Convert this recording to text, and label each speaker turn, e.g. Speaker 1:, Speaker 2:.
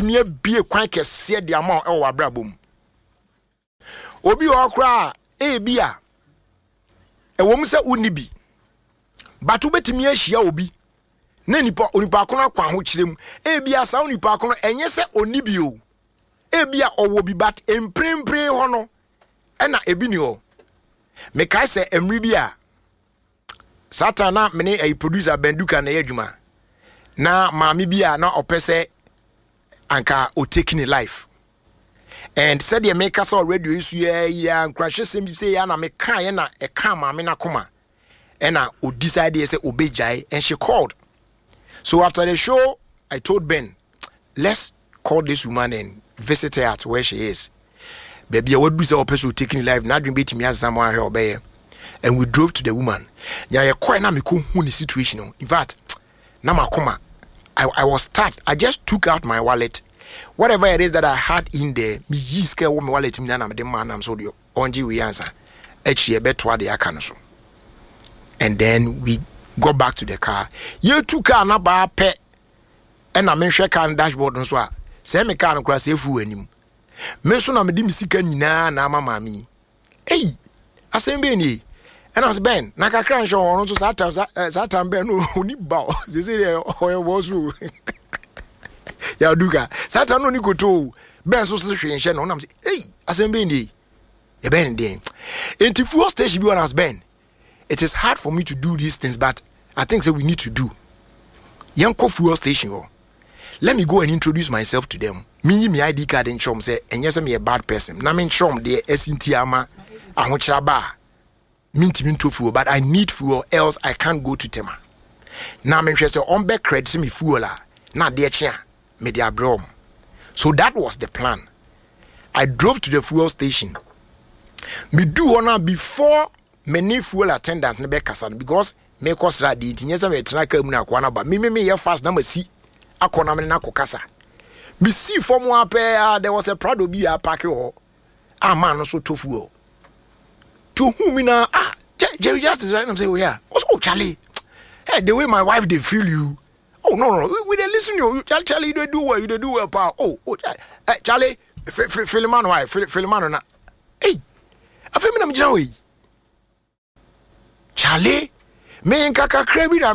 Speaker 1: betimi abie kwan kese de ama e wo abrabom obi okra bia e wo mse unibi batu betimi ahia obi na nipa akono kwa ho kirem bia sa nipa akono enye se onibi o bia owo bi bat emprempren ho no na ebi ni o me kai se emri bia satana me ne producer Benduka na yadwuma na maami bia na opese anka o taking a life and said the make us radio issue ya crash sem say ya na me kan na e kan maami na koma and na o decide say obejai and she called. So after the show I told Ben, let's call this woman and visit her at where she is. Baby, I would be so person taking life na dream betimi azama here obey. And we drove to the woman. Ya quite na me ko hu the situation. In fact, na makoma I was touched. I just took out my wallet. Whatever it is that I had in there, me yiske wo me wallet me na me de man am so de onji we answer. Echi e betwa de aka no so. And then we go back to the car. You two car na ba pe. And na me hwe car dashboard no so a. Se me car no kra se fu anim. Me so na me di misika nyina na mama mi. Hey, asembe ni. And I was Ben, Nakakran show on to Satan Ben, only bow. They say, oh, was you. Yaduka, Satan only go to Ben Association on. I'm saying, hey, Assembly, a Ben day. Into full station, you and Ben. It is hard for me to do these things, but I think that we need to do. Yanko fuel station. Let me go and introduce myself to them. Me ID card in Chom say, and yes, I'm a bad person. Namin Chom, the SNTama, and which are minti fuel, but I need fuel, else I can't go to Tema. Now I'm interested on back credit me fuel na dear chia me dia brom. So that was the plan. I drove to the fuel station. Me do one before many fuel attendant ne be kasan because me cost radi tinyesa me traka mu na kwana ba me ye fast na masi akona me na kokasa. Me see from one pair there was a Prado be a park ho. Man no so to fuel. To whom na Jerry Justice right? I'm saying, oh yeah. Oh Charlie, hey, the way my wife they feel you. Oh no, we they listen you. Charlie, they do well, pa. Oh, Charlie, Philemon wife, Philemon na. Hey, I feel me na mjina we. Charlie, me nkaka krebi na